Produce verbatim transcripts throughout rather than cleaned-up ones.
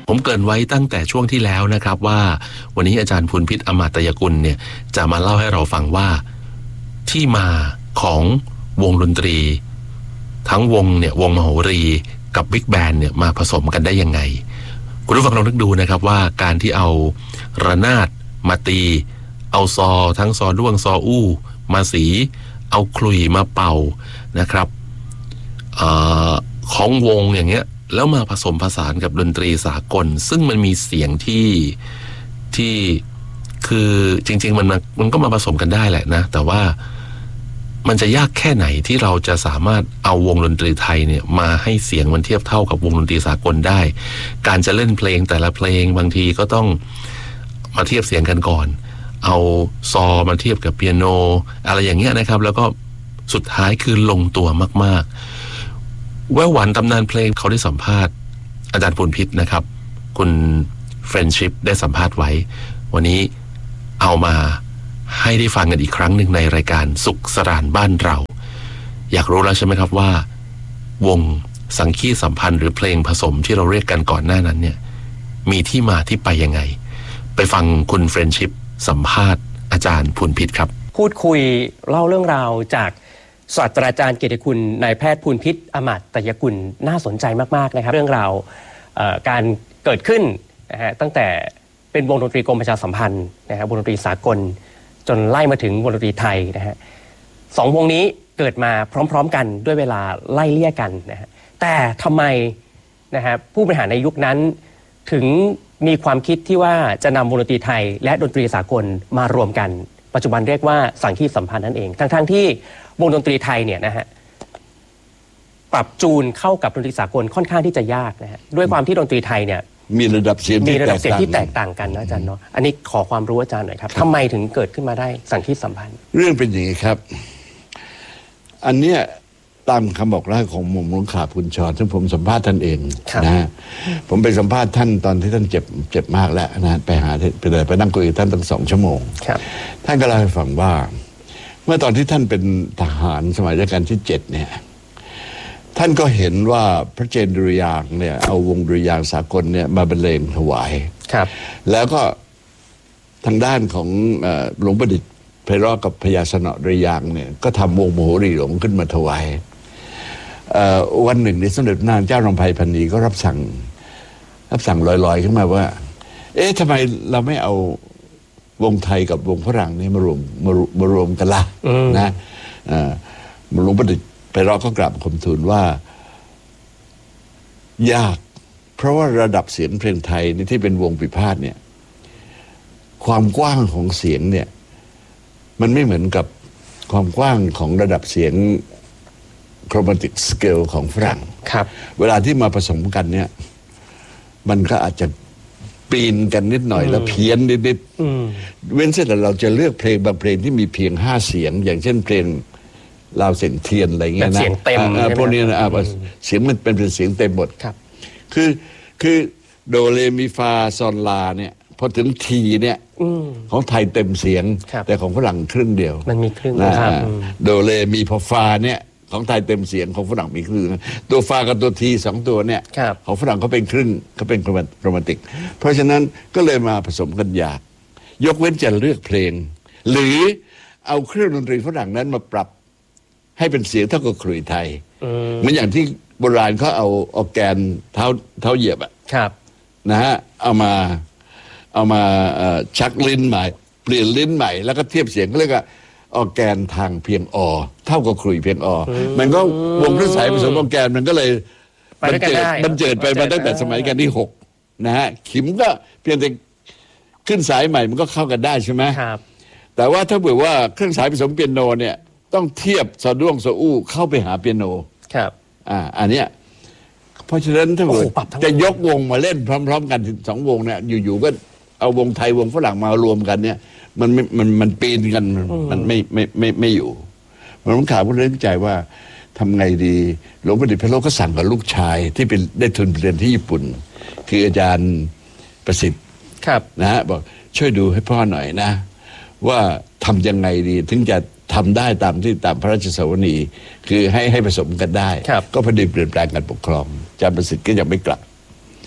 ผมเกริ่นไว้ตั้งแต่ช่วงที่แล้วนะครับว่าวันนี้อาจารย์พูนพิษอมาตยกุลเนี่ยจะมาเล่าให้เราฟังว่าที่มาของวงดนตรีทั้งวงเนี่ยวงมโหรีกับบิ๊กแบนด์เนี่ยมาผสมกันได้ยังไงคุณผู้ฟังลองนึกดูนะครับว่าการที่เอาระนาดมาตีเอาซอทั้งซอด้วงซออู้มาสีเอาขลุ่ยมาเป่านะครับเอ่อของวงอย่างเงี้ยแล้วมาผสมผสานกับดนตรีสากลซึ่งมันมีเสียงที่ที่คือจริงๆมันมันก็มาผสมกันได้แหละนะแต่ว่ามันจะยากแค่ไหนที่เราจะสามารถเอาวงดนตรีไทยเนี่ยมาให้เสียงมันเทียบเท่ากับวงดนตรีสากลได้การจะเล่นเพลงแต่ละเพลงบางทีก็ต้องมาเทียบเสียงกันก่อนเอาซอมาเทียบกับเปียโนอะไรอย่างเงี้ยนะครับแล้วก็สุดท้ายคือลงตัวมากๆแววหวานตำนานเพลงเขาได้สัมภาษณ์อาจารย์พูนพิษนะครับคุณเฟรนชิพได้สัมภาษณ์ไว้วันนี้เอามาให้ได้ฟังกันอีกครั้งหนึ่งในรายการสุขสรานบ้านเราอยากรู้แล้วใช่ไหมครับว่าวงสังคีสัมพันธ์หรือเพลงผสมที่เราเรียกกันก่อนหน้านั้นเนี่ยมีที่มาที่ไปยังไงไปฟังคุณเฟรนชิพสัมภาษณ์อาจารย์พูนพิษครับพูดคุยเล่าเรื่องราวจากศาสตราจารย์เกียรติคุณนายแพทย์พูนพิษอมาตยกุลน่าสนใจมากๆนะครับเรื่องราวการเกิดขึ้นนะฮะตั้งแต่เป็นวงดนตรีกรมประชาสัมพันธ์นะฮะวงดนตรีสากลจนไล่มาถึงวงดนตรีไทยนะฮะสองวงนี้เกิดมาพร้อมๆกันด้วยเวลาไล่เลี่ยกันนะฮะแต่ทำไมนะฮะผู้บริหารในยุคนั้นถึงมีความคิดที่ว่าจะนำวงดนตรีไทยและดนตรีสากลมารวมกันปัจจุบันเรียกว่าสังคีสัมพันธ์นั่นเองทั้งๆที่วงดนตรีไทยเนี่ยนะฮะปรับจูนเข้ากับดนตรีสากลค่อนข้างที่จะยากนะฮะด้วยความที่ดนตรีไทยเนี่ยมีระดับเสียงมีระดับเสียงที่แตกต่างกันนะอาจารย์เนาะอันนี้ขอความรู้อาจารย์หน่อยครับทำไมถึงเกิดขึ้นมาได้สังคีสัมพันธ์เรื่องเป็นอย่างนี้ครับอันเนี้ยตามคำบอกเล่าของหม่อมหลวงขาบุญชรซึ่งผมสัมภาษณ์ท่านเองนะฮะผมไปสัมภาษณ์ท่านตอนที่ท่านเจ็บเจ็บมากแล้วนะไปหาไปเลยไปนั่งคุยกับท่านตั้งสองชั่วโมงท่านก็เล่าให้ฟังว่าเมื่อตอนที่ท่านเป็นทหารสมัยรัชกาลที่เจ็ดเนี่ยท่านก็เห็นว่าพระเจนดุริยางค์เนี่ยเอาวงดุริยางค์สากลเนี่ยมาบรรเลงถวายครับแล้วก็ทางด้านของหลวงประดิษฐ์ไพเราะกับพญาสนอดุริยางค์เนี่ยก็ทำวงมโหรีหลวงขึ้นมาถวายวันหนึ่งในสมเด็จพระนางเจ้ารำไพพรรณีก็รับสั่งรับสั่งลอยๆขึ้นมาว่าเอ๊ะทำไมเราไม่เอาวงไทยกับวงฝรั่งนี่มารวมมารวมกันล่ะนะหลวงประดิษฐ์ไพเราะก็กราบบังคมทูลว่ายากเพราะว่าระดับเสียงเพลงไทยนี่ที่เป็นวงปีพาทย์เนี่ยความกว้างของเสียงเนี่ยมันไม่เหมือนกับความกว้างของระดับเสียงโครมาติกสเกลของฝรั่งครับเวลาที่มาผสมกันเนี่ยมันก็อาจจะปีนกันนิดหน่อยแล้วเพี้ยนนิดๆเว้นเสียแต่เราจะเลือกเพลงบางเพลงที่มีเพียงห้าเสียงอย่างเช่นเพลงลาวเสียงเทียนอะไรเงี้ยนะเสียงเต็มพวกนี้นะเสียงมันเป็นเสียงเต็มหมดครับคือคือโดเรมีฟาซอนลาเนี่ยพอถึงทีเนี่ยของไทยเต็มเสียงแต่ของฝรั่งครึ่งเดียวมันมีครึ่งนะครับโดเรมีพอฟาเนี่ยของไทยเต็มเสียงของฝรั่งมีครึ่งตัวฟากับตัวทีสองตัวเนี่ยของฝรั่งเขาเป็นครึ่งเขาเป็นโครมาติกเพราะฉะนั้นก็เลยมาผสมกันยากยกเว้นจะเลือกเพลงหรือเอาเครื่องดนตรีฝรั่งนั้นมาปรับให้เป็นเสียงเท่ากับขลุ่ยไทยเหมือนอย่างที่โบราณเขาเอาออร์แกนเท้าเท้าเหยียบอ่ะนะฮะเอามาเอามาชักลิ้นใหม่เปลี่ยนลิ้นใหม่แล้วก็เทียบเสียงเขาเรียกว่าออร์แกนทางเพียงอเท่ากับขลุ่ยเพียงอมันก็วงเครื่องสายผสมออร์แกนมันก็เลยบรรเจิดบรรเจิดไปมาตั้งแต่สมัยกันที่หกนะฮะขิมก็เพียงแต่ขึ้นสายใหม่มันก็เข้ากันได้ใช่ไหมแต่ว่าถ้าเผื่อว่าเครื่องสายผสมเปียโนเนี่ยต้องเทียบซอด้วงซออู้เข้าไปหาเปียโนครับอ่าอันเนี้ยเพราะฉะนั้นถ้าเกิดจะยกวงมาเล่นพร้อมๆกันสองวงเนี่ยอยู่ๆก็เอาวงไทยวงฝรั่งมารวมกันเนี่ยมันมันมันปีนกันมันไม่ไม่ไม่ไม่อยู่มันต้องข่าวก็เรื่องใจว่าทำไงดีหลวงประดิษฐ์ไพเราะก็สั่งกับลูกชายที่เป็นได้ทุนเรียนที่ญี่ปุ่นคืออาจารย์ประสิทธิ์นะฮะบอกช่วยดูให้พ่อหน่อยนะว่าทำยังไงดีถึงจะทำได้ตามที่ตามพระราชสวนีคือให้ให้ผสมกันได้ก็พอดีเปลี่ยนแปลงการปกครองอาจารย์ประสิทธิ์ก็ยังไม่กลับ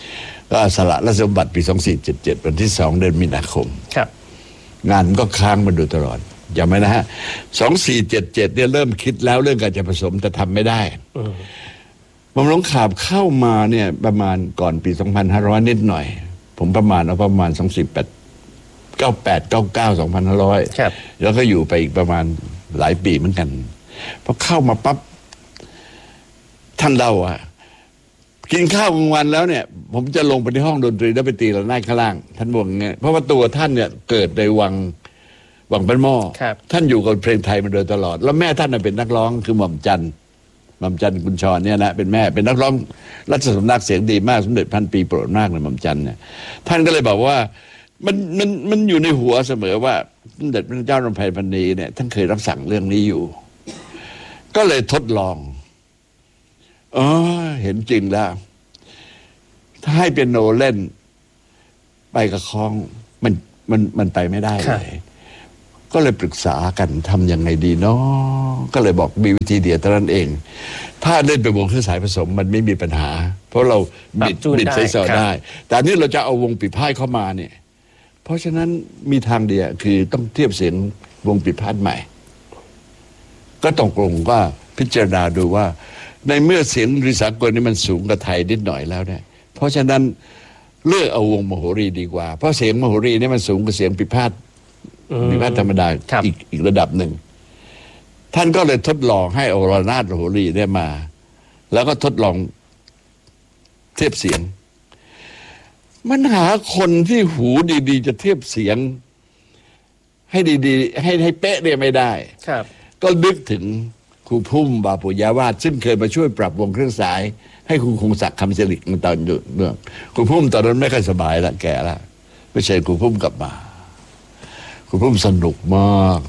ก็สละราชสมบัติปีสองสี่เจ็ดเจ็ดวันที่สองเดือนมีนาคมครับงานก็ค้างมาโดยตลอดจำไหมนะฮะสองสี่เจ็ดเจ็ดเนี่ยเริ่มคิดแล้วเรื่องการจะผสมแต่ทำไม่ได้บำรุงขาบเข้ามาเนี่ยประมาณก่อนปีสองพันห้าร้อยนิดหน่อยผมประมาณเอาประมาณสองสี่แปดเก้าแปดเก้าเก้าสองพันห้าร้อยแล้วก็อยู่ไปอีกประมาณหลายปีเหมือนกันพอเข้ามาปั๊บท่านเล่าอ่ะกินข้าวกลางวันแล้วเนี่ยผมจะลงไปที่ห้องดนตรีแล้วไปตีระนาดข้างล่างท่านบอกอย่างเงี้ยเพราะว่าตัวท่านเนี่ยเกิดในวังวังเป็นหม้อท่านอยู่กับเพลงไทยมาโดยตลอดแล้วแม่ท่านเป็นนักร้องคือหม่อมจันทร์หม่อมจันทร์กุญชรเนี่ยนะเป็นแม่เป็นนักร้องรัชสำนักเสียงดีมากสมเด็จพันปีโปรดมากเลยหม่อมจันทร์เนี่ยท่านก็เลยบอกว่ามันมันมันอยู่ในหัวเสมอว่าสมเด็จพระเจ้ารำไพพรรณีเนี่ยท่านเคยรับสั่งเรื่องนี้อยู่ก็เลยทดลองอ๋อเห็นจริงแล้วถ้าให้เปียโนเล่นไปกับคล้องมันมันมันไปไม่ได้เลยก็เลยปรึกษากันทำยังไงดีเนาะก็เลยบอกมีวิธีเดียวเท่านั้นเอง ถ้าเล่นเป็นวงเครื่องสายผสมมันไม่มีปัญหาเพราะเราบิดบิดไซส์ได้แต่นี่เราจะเอาวงปีพาดเข้ามาเนี่ยเพราะฉะนั้นมีทางเดียวคือต้องเทียบเสียงวงปีพาดใหม่ก็ต้องกลงว่าพิจารณาดูว่าในเมื่อเสียงริสากลนี่มันสูงกว่าไทยนิดหน่อยแล้วเนี่ยเพราะฉะนั้นเลือกเอาวงมโหรีดีกว่าเพราะเสียงมโหรีนี่มันสูงกว่าเสียงปีพาดปีพาดธรรมดาอีกอีกระดับหนึ่งท่านก็เลยทดลองให้เอาระนาดมโหรีได้มาแล้วก็ทดลองเทียบเสียงมันหาคนที่หูดีๆจะเทียบเสียงให้ดีๆให้ให้เป๊ะเนี่ยไม่ได้ครับก็นึกถึงครูพุ่มบาปุยาวาสซึ่งเคยมาช่วยปรับวงเครื่องสายให้ครูคงศักดิ์คำสิริตอนอยู่เรื่องครูพุ่มตอนนั้นไม่ค่อยสบายละแก่ละไปเชิญครูพุ่มกลับมาครูพุ่มสนุกมาก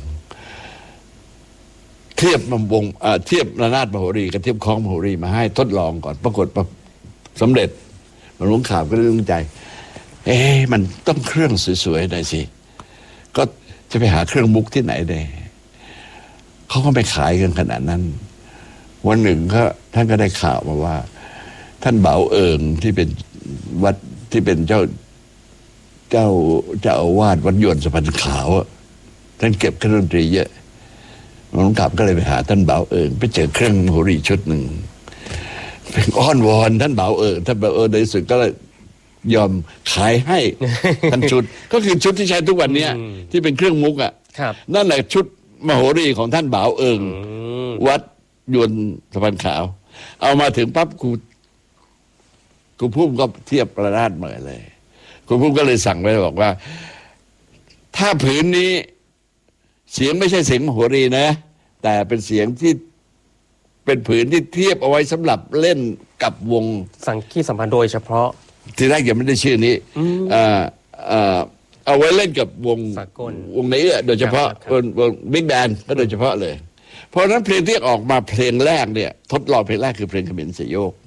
เทียบลำวงเทียบระนาดมโหรีกับเทียบคล้องมโหรีมาให้ทดลองก่อนปรากฏสำเร็จมันหลวงข่าวก็เรื่องใจเอ๊ะมันต้องเครื่องสวยๆหน่อยสิก็จะไปหาเครื่องมุกที่ไหนได้เขาก็ไม่ขายกันขนาดนั้นวันหนึ่งก็ท่านก็ได้ข่าวมาว่าท่านเบาเอิงที่เป็นวัดที่เป็นเจ้าเจ้าเจ้าอาวาสวัดยวนสะพานขาวท่านเก็บเครื่องดนตรีเยอะหลวงกลับก็เลยไปหาท่านเบาเอิงไปเจอเครื่องมโหรีชุดหนึ่งเป็นอ้อนวอนท่านเบาเอิงท่านเบาเอิงในที่สุดก็เลยยอมขายให้ท่านชุดก็คือชุดที่ใช้ทุกวันนี้ที่เป็นเครื่องมุกอ่ะนั่นแหละชุดมโหรีของท่านบ่าวเอิงวัดยวนสะพานขาวเอามาถึงปั๊บครูครูพุ่มก็เทียบประนาดเหมือนเลยครูพุ่มก็เลยสั่งไว้บอกว่าถ้าผืนนี้เสียงไม่ใช่เสียงมโหรีนะแต่เป็นเสียงที่เป็นผืนที่เทียบเอาไว้สำหรับเล่นกับวงสังคีสัมพันธ์โดยเฉพาะทีแรกยังไม่ได้ชื่อนี้อ่าอ่าเอาไว้เล่นกับวงวงไหนเอื้อโดยเฉพาะวงวงบิ๊กแบนด์ก็โดยเฉพาะเลยเพราะนั้นเพลงที่ออกมาเพลงแรกเนี่ยทดลองเพลงแรกคือเพลงเขมรสยโยก